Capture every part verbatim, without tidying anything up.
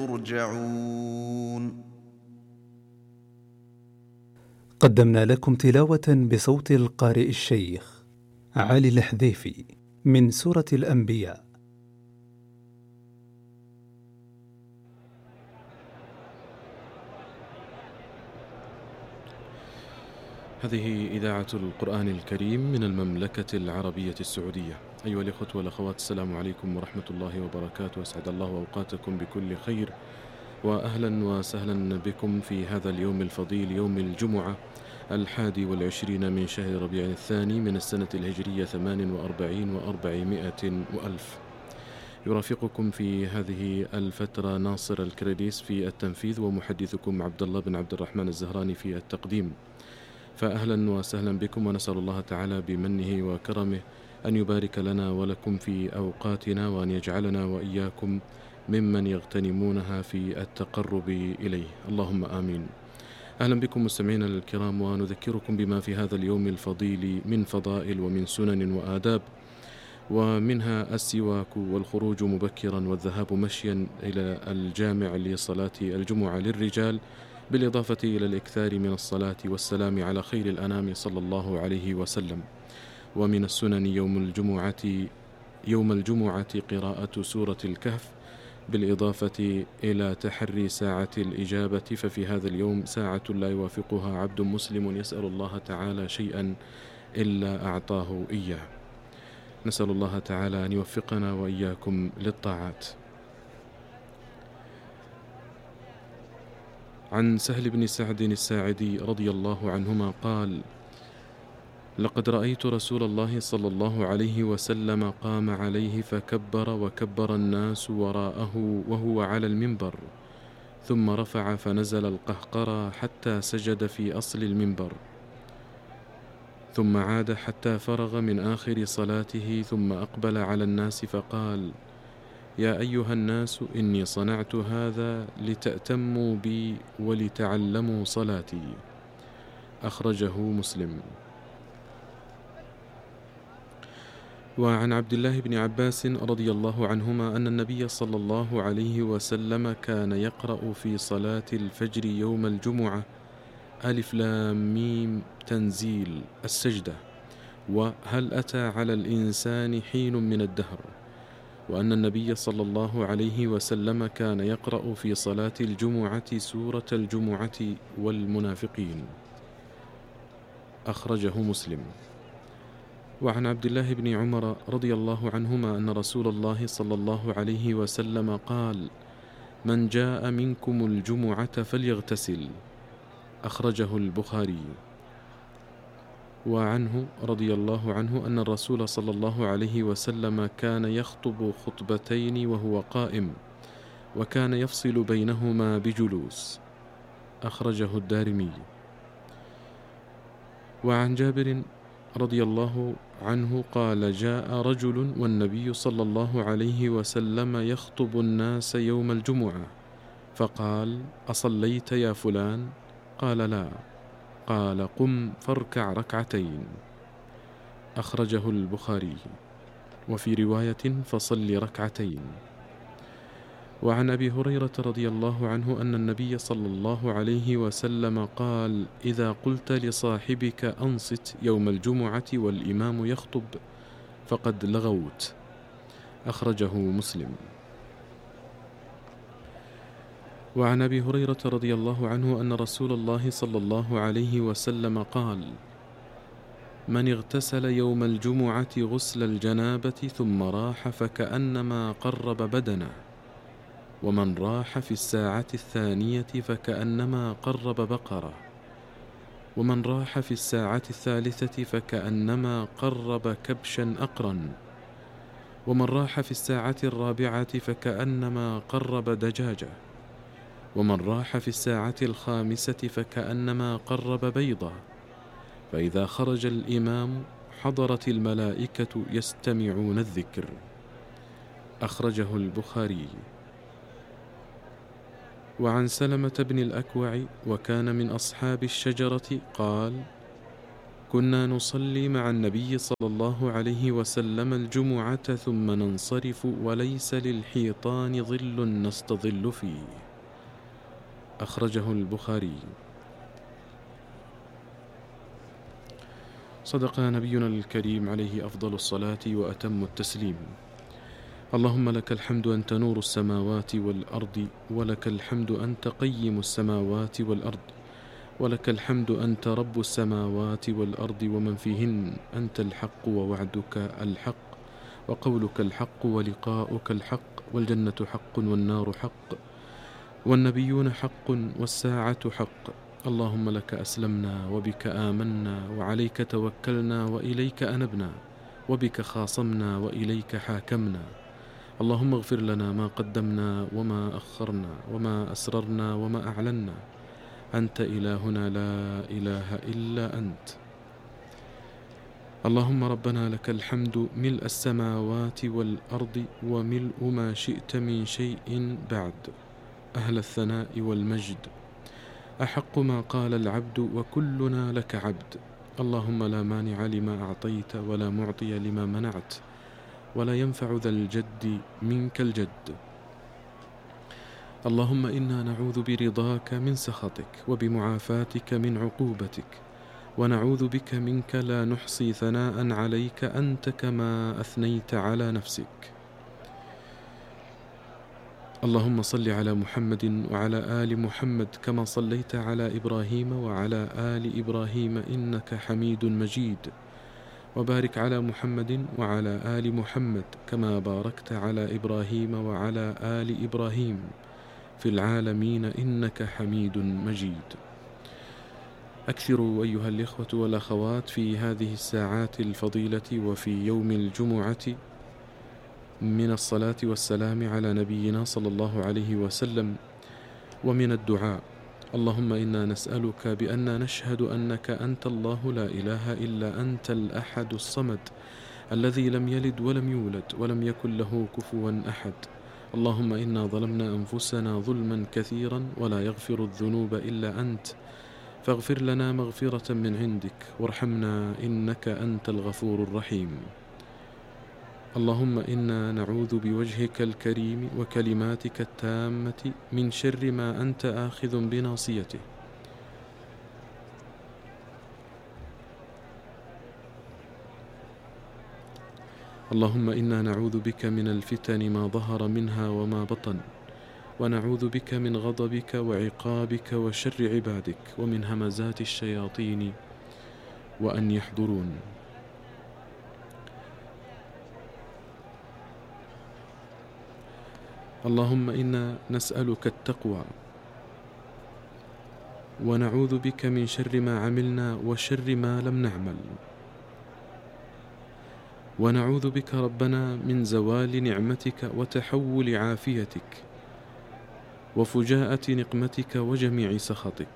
ترجعون. قدمنا لكم تلاوة بصوت القارئ الشيخ علي الحذيفي من سورة الأنبياء. هذه إذاعة القرآن الكريم من المملكة العربية السعودية. أيها الإخوة والأخوات، السلام عليكم ورحمة الله وبركاته. أسعد الله أوقاتكم بكل خير، وأهلا وسهلا بكم في هذا اليوم الفضيل، يوم الجمعة الحادي والعشرين من شهر ربيع الثاني من السنة الهجرية ثمان وأربعين وأربعمائة وألف. يرافقكم في هذه الفترة ناصر الكريديس في التنفيذ، ومحدثكم عبد الله بن عبد الرحمن الزهراني في التقديم. فأهلا وسهلا بكم، ونسأل الله تعالى بمنه وكرمه أن يبارك لنا ولكم في أوقاتنا، وأن يجعلنا وإياكم ممن يغتنمونها في التقرب إليه، اللهم آمين. أهلا بكم مستمعينا الكرام، ونذكركم بما في هذا اليوم الفضيل من فضائل ومن سنن وآداب، ومنها السواك والخروج مبكرا والذهاب مشيا إلى الجامع لصلاة الجمعة للرجال، بالإضافة إلى الإكثار من الصلاة والسلام على خير الأنام صلى الله عليه وسلم. ومن السنن يوم الجمعة يوم الجمعة قراءة سورة الكهف، بالإضافة إلى تحري ساعة الإجابة، ففي هذا اليوم ساعة لا يوافقها عبد مسلم يسأل الله تعالى شيئا إلا أعطاه إياه. نسأل الله تعالى أن يوفقنا وإياكم للطاعات. عن سهل بن سعد الساعدي رضي الله عنهما قال: لقد رأيت رسول الله صلى الله عليه وسلم قام عليه فكبر، وكبر الناس وراءه وهو على المنبر، ثم رفع فنزل القهقرى حتى سجد في أصل المنبر، ثم عاد حتى فرغ من آخر صلاته، ثم أقبل على الناس فقال: يا أيها الناس، إني صنعت هذا لتأتموا بي ولتعلموا صلاتي. أخرجه مسلم. وعن عبد الله بن عباس رضي الله عنهما أن النبي صلى الله عليه وسلم كان يقرأ في صلاة الفجر يوم الجمعة ألف لام ميم تنزيل السجدة، وهل أتى على الإنسان حين من الدهر، وأن النبي صلى الله عليه وسلم كان يقرأ في صلاة الجمعة سورة الجمعة والمنافقين. أخرجه مسلم. وعن عبد الله بن عمر رضي الله عنهما أن رسول الله صلى الله عليه وسلم قال: من جاء منكم الجمعة فليغتسل. أخرجه البخاري. وعنه رضي الله عنه أن الرسول صلى الله عليه وسلم كان يخطب خطبتين وهو قائم، وكان يفصل بينهما بجلوس. أخرجه الدارمي. وعن جابر رضي الله عنه قال: جاء رجل والنبي صلى الله عليه وسلم يخطب الناس يوم الجمعة، فقال: أصليت يا فلان؟ قال: لا. قال: قم فاركع ركعتين. أخرجه البخاري. وفي رواية: فصل ركعتين. وعن أبي هريرة رضي الله عنه أن النبي صلى الله عليه وسلم قال: إذا قلت لصاحبك أنصت يوم الجمعة والإمام يخطب فقد لغوت. أخرجه مسلم. وعن أبي هريرة رضي الله عنه أن رسول الله صلى الله عليه وسلم قال: من اغتسل يوم الجمعة غسل الجنابة ثم راح فكأنما قرب بدنه، ومن راح في الساعة الثانية فكأنما قرب بقرة، ومن راح في الساعة الثالثة فكأنما قرب كبشا أقرا، ومن راح في الساعة الرابعة فكأنما قرب دجاجة، ومن راح في الساعة الخامسة فكأنما قرب بيضة، فإذا خرج الإمام حضرت الملائكة يستمعون الذكر. أخرجه البخاري. وعن سلمة بن الأكوع وكان من أصحاب الشجرة قال: كنا نصلي مع النبي صلى الله عليه وسلم الجمعة ثم ننصرف وليس للحيطان ظل نستظل فيه. أخرجه البخاري. صدق نبينا الكريم عليه أفضل الصلاة وأتم التسليم. اللهم لك الحمد أنت نور السماوات والأرض، ولك الحمد أنت قيم السماوات والأرض، ولك الحمد أنت رب السماوات والأرض ومن فيهن، أنت الحق ووعدك الحق وقولك الحق ولقاؤك الحق، والجنة حق والنار حق والنبيون حق والساعة حق. اللهم لك أسلمنا وبك آمنا وعليك توكلنا وإليك أنبنا وبك خاصمنا وإليك حاكمنا. اللهم اغفر لنا ما قدمنا وما أخرنا وما أسررنا وما أعلنا، أنت إلهنا لا إله إلا أنت. اللهم ربنا لك الحمد ملء السماوات والأرض وملء ما شئت من شيء بعد، أهل الثناء والمجد، أحق ما قال العبد وكلنا لك عبد. اللهم لا مانع لما أعطيت ولا معطي لما منعت ولا ينفع ذا الجد منك الجد. اللهم إنا نعوذ برضاك من سخطك وبمعافاتك من عقوبتك، ونعوذ بك منك لا نحصي ثناء عليك أنت كما أثنيت على نفسك. اللهم صل على محمد وعلى آل محمد كما صليت على إبراهيم وعلى آل إبراهيم إنك حميد مجيد، وبارك على محمد وعلى آل محمد كما باركت على إبراهيم وعلى آل إبراهيم في العالمين إنك حميد مجيد. أكثروا أيها الإخوة والأخوات في هذه الساعات الفضيلة وفي يوم الجمعة من الصلاة والسلام على نبينا صلى الله عليه وسلم ومن الدعاء. اللهم إنا نسألك بأننا نشهد أنك أنت الله لا إله إلا أنت الأحد الصمد الذي لم يلد ولم يولد ولم يكن له كفوا أحد. اللهم إنا ظلمنا أنفسنا ظلما كثيرا ولا يغفر الذنوب إلا أنت، فاغفر لنا مغفرة من عندك وارحمنا إنك أنت الغفور الرحيم. اللهم إنا نعوذ بوجهك الكريم وكلماتك التامة من شر ما أنت آخذ بناصيته. اللهم إنا نعوذ بك من الفتن ما ظهر منها وما بطن، ونعوذ بك من غضبك وعقابك وشر عبادك ومن همزات الشياطين وأن يحضرون. اللهم إنا نسألك التقوى، ونعوذ بك من شر ما عملنا وشر ما لم نعمل، ونعوذ بك ربنا من زوال نعمتك وتحول عافيتك وفجاءة نقمتك وجميع سخطك.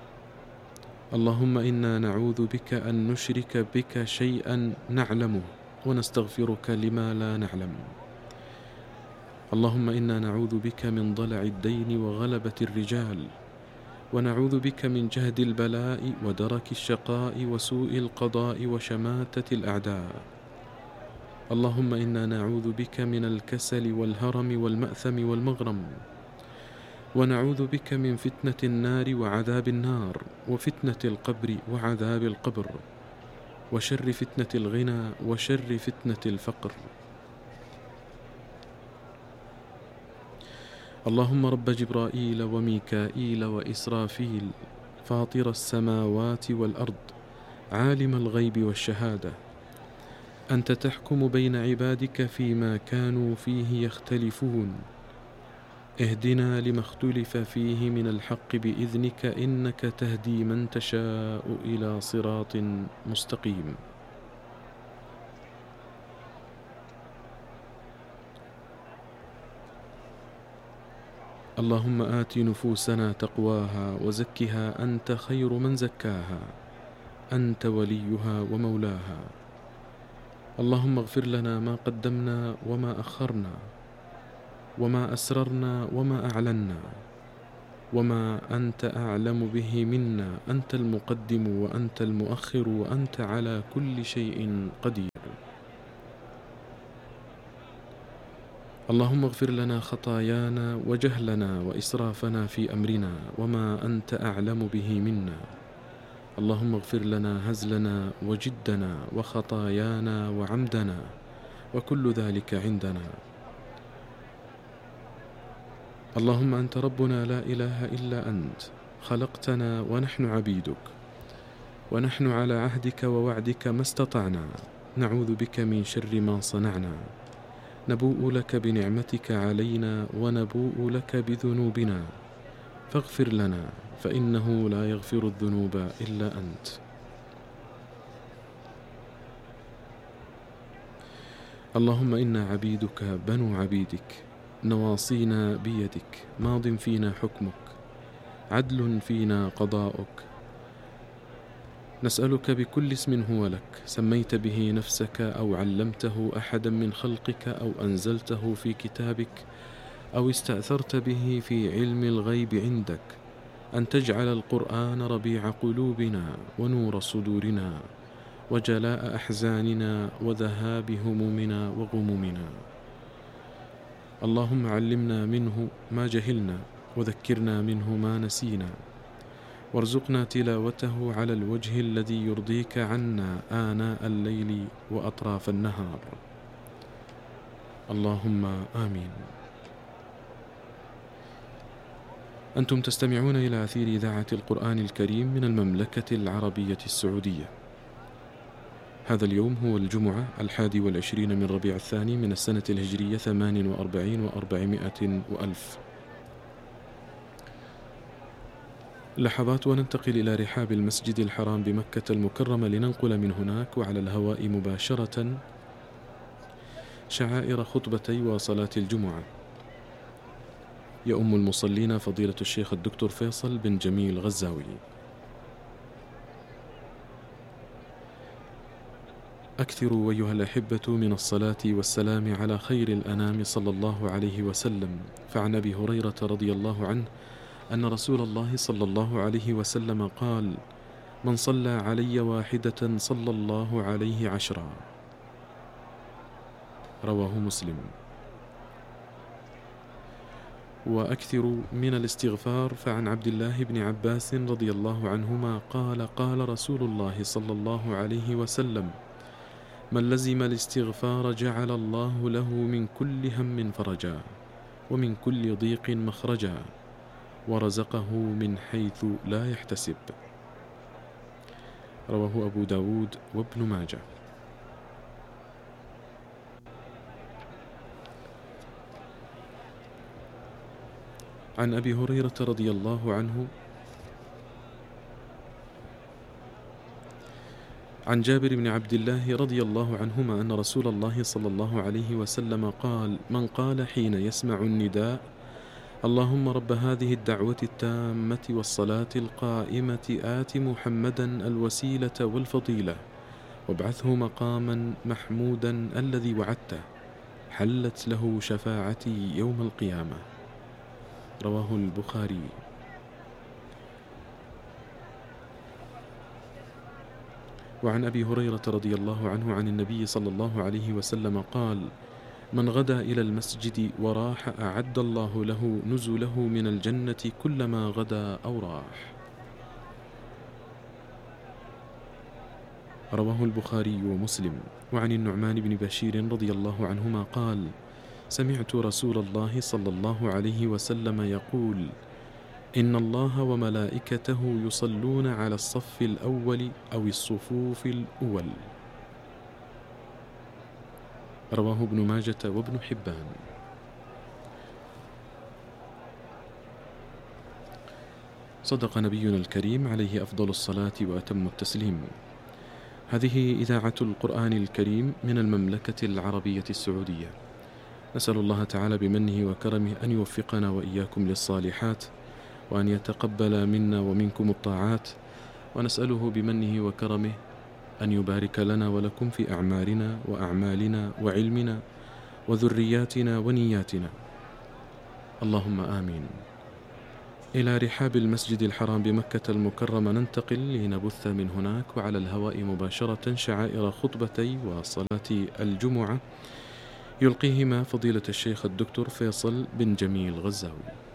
اللهم إنا نعوذ بك أن نشرك بك شيئا نعلمه ونستغفرك لما لا نعلم. اللهم إنا نعوذ بك من ضلع الدين وغلبة الرجال، ونعوذ بك من جهد البلاء ودرك الشقاء وسوء القضاء وشماتة الأعداء. اللهم إنا نعوذ بك من الكسل والهرم والمأثم والمغرم، ونعوذ بك من فتنة النار وعذاب النار، وفتنة القبر وعذاب القبر، وشر فتنة الغنى وشر فتنة الفقر. اللهم رب جبرائيل وميكائيل وإسرافيل فاطر السماوات والأرض عالم الغيب والشهادة، أنت تحكم بين عبادك فيما كانوا فيه يختلفون، اهدنا لما اختلف فيه من الحق بإذنك إنك تهدي من تشاء إلى صراط مستقيم. اللهم آت نفوسنا تقواها وزكها أنت خير من زكاها، أنت وليها ومولاها. اللهم اغفر لنا ما قدمنا وما أخرنا وما أسررنا وما أعلنا وما أنت أعلم به منا، أنت المقدم وأنت المؤخر وأنت على كل شيء قدير. اللهم اغفر لنا خطايانا وجهلنا وإسرافنا في أمرنا وما أنت أعلم به منا. اللهم اغفر لنا هزلنا وجدنا وخطايانا وعمدنا وكل ذلك عندنا. اللهم أنت ربنا لا إله إلا أنت، خلقتنا ونحن عبيدك، ونحن على عهدك ووعدك ما استطعنا، نعوذ بك من شر ما صنعنا، نبوء لك بنعمتك علينا ونبوء لك بذنوبنا، فاغفر لنا فإنه لا يغفر الذنوب إلا أنت. اللهم إنا عبيدك بنو عبيدك، نواصينا بيدك، ماض فينا حكمك، عدل فينا قضاؤك، نسألك بكل اسم هو لك سميت به نفسك أو علمته أحدا من خلقك أو أنزلته في كتابك أو استأثرت به في علم الغيب عندك، أن تجعل القرآن ربيع قلوبنا ونور صدورنا وجلاء أحزاننا وذهاب همومنا وغمومنا. اللهم علمنا منه ما جهلنا وذكرنا منه ما نسينا، وارزقنا تلاوته على الوجه الذي يرضيك عنا آناء الليل وأطراف النهار. اللهم آمين. أنتم تستمعون إلى أثير إذاعة القرآن الكريم من المملكة العربية السعودية. هذا اليوم هو الجمعة الحادي والعشرين من ربيع الثاني من السنة الهجرية ثمان وأربعين وأربعمائة وألف. لحظات وننتقل إلى رحاب المسجد الحرام بمكة المكرمة لننقل من هناك وعلى الهواء مباشرة شعائر خطبتي وصلاة الجمعة. يؤم المصلين فضيلة الشيخ الدكتور فيصل بن جميل غزاوي. أكثروا أيها الأحبة من الصلاة والسلام على خير الأنام صلى الله عليه وسلم، فعن أبي هريرة رضي الله عنه أن رسول الله صلى الله عليه وسلم قال: من صلى علي واحدة صلى الله عليه عشرا. رواه مسلم. وأكثروا من الاستغفار، فعن عبد الله بن عباس رضي الله عنهما قال: قال رسول الله صلى الله عليه وسلم: من لزم الاستغفار جعل الله له من كل هم فرجا ومن كل ضيق مخرجا ورزقه من حيث لا يحتسب. رواه أبو داود وابن ماجه. عن أبي هريرة رضي الله عنه عن جابر بن عبد الله رضي الله عنهما أن رسول الله صلى الله عليه وسلم قال: من قال حين يسمع النداء: اللهم رب هذه الدعوة التامة والصلاة القائمة آت محمدا الوسيلة والفضيلة وابعثه مقاما محمودا الذي وعدته، حلت له شفاعتي يوم القيامة. رواه البخاري. وعن أبي هريرة رضي الله عنه عن النبي صلى الله عليه وسلم قال: من غدا إلى المسجد وراح أعد الله له نزله من الجنة كلما غدا أو راح. رواه البخاري ومسلم. وعن النعمان بن بشير رضي الله عنهما قال: سمعت رسول الله صلى الله عليه وسلم يقول: إن الله وملائكته يصلون على الصف الأول أو الصفوف الأول. رواه ابن ماجة وابن حبان. صدق نبينا الكريم عليه أفضل الصلاة وأتم التسليم. هذه إذاعة القرآن الكريم من المملكة العربية السعودية. نسأل الله تعالى بمنه وكرمه أن يوفقنا وإياكم للصالحات، وأن يتقبل منا ومنكم الطاعات، ونسأله بمنه وكرمه أن يبارك لنا ولكم في أعمالنا وأعمالنا وعلمنا وذرياتنا ونياتنا. اللهم آمين. إلى رحاب المسجد الحرام بمكة المكرمة ننتقل لنبث من هناك وعلى الهواء مباشرة شعائر خطبتي وصلاة الجمعة يلقيهما فضيلة الشيخ الدكتور فيصل بن جميل غزاوي.